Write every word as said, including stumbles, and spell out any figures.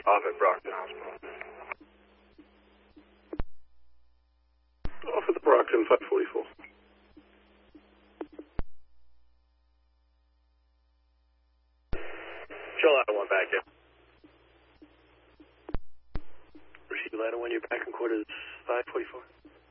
Off at Brockton Hospital. Off at the Brockton, five forty-four. Chill out one back in. Receive ladder one, you're back in quarters five forty-four.